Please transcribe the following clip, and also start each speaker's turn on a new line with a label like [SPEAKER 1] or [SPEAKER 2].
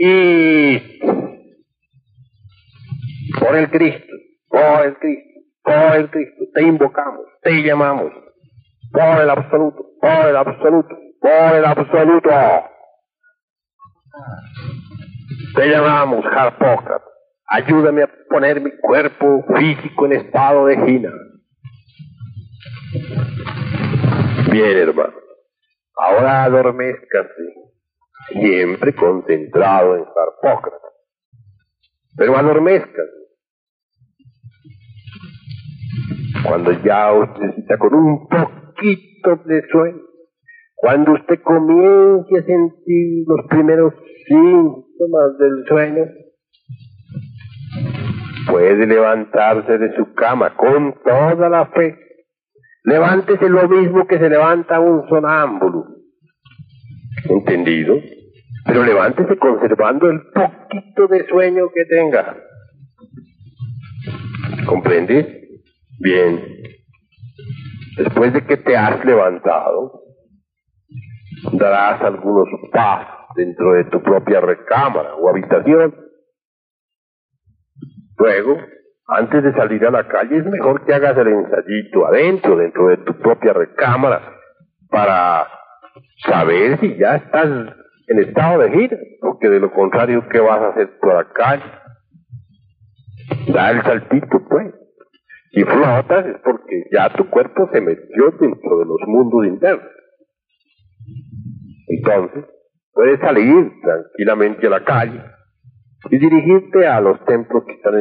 [SPEAKER 1] Y por el Cristo, por el Cristo, por el Cristo, te invocamos, te llamamos, por el absoluto, por el absoluto, por el absoluto. Te llamamos, Harpócrates, ayúdame a poner mi cuerpo físico en estado de gina. Bien, hermano, ahora adormézcase, siempre concentrado en Harpócrates, pero adormézcase. Cuando ya usted está con un poquito de sueño, cuando usted comience a sentir los primeros síntomas del sueño, puede levantarse de su cama con toda la fe. Levántese lo mismo que se levanta un sonámbulo. ¿Entendido? Pero levántese conservando el poquito de sueño que tenga. ¿Comprende? Bien. Después de que te has levantado, darás algunos pasos dentro de tu propia recámara o habitación. Luego, antes de salir a la calle, es mejor que hagas el ensayito adentro, dentro de tu propia recámara, para saber si ya estás en estado de gira, porque de lo contrario, ¿qué vas a hacer por la calle? Da el saltito, pues. Si flotas es porque ya tu cuerpo se metió dentro de los mundos internos. Entonces, puedes salir tranquilamente a la calle y dirigirte a los templos que están en